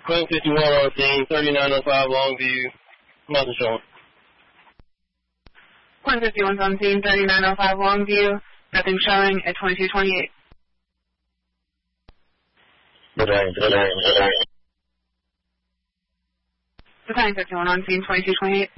Queen 51 on scene, 3905 Longview. Nothing showing. Queen 51 on scene, 3905 Longview. Nothing showing at 2228. Good day. Queen 51 on scene, 2228.